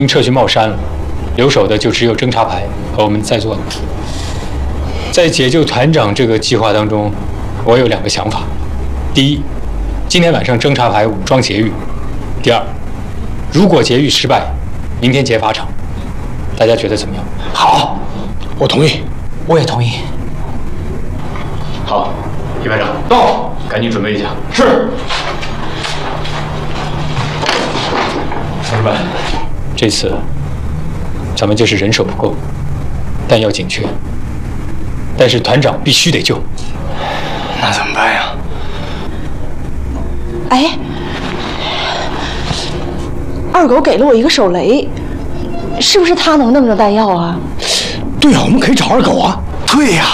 经撤去帽衫了，留守的就只有侦察排和我们在座的。在解救团长这个计划当中，我有2个想法：第一，今天晚上侦察排武装劫狱；第二，如果劫狱失败，明天劫法场。大家觉得怎么样？ 好，我同意。 我也同意。 好，叶排长到，赶紧准备一下。是。同志们，这次咱们就是人手不够，弹药紧缺，但是团长必须得救。 那怎么办呀？ 哎，二狗给了我一个手雷，是不是他能弄着弹药啊？ 对呀，我们可以找二狗啊。对呀，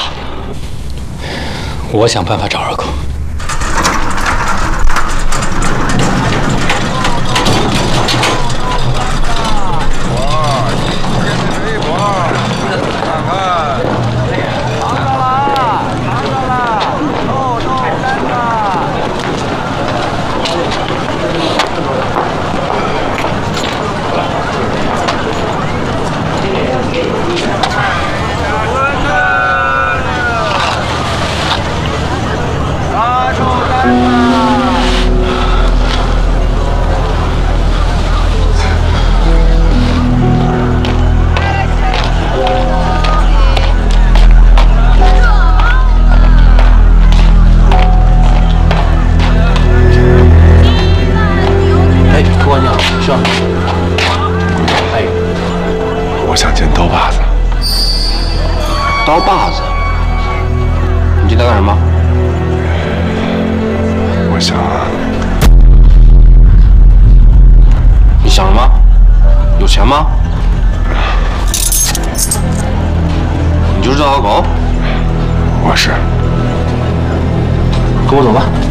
我想办法找二狗。 刀把子，你进来干什么？ 我想啊， 你想什么？有钱吗？你就是这条狗？ 我是。 跟我走吧。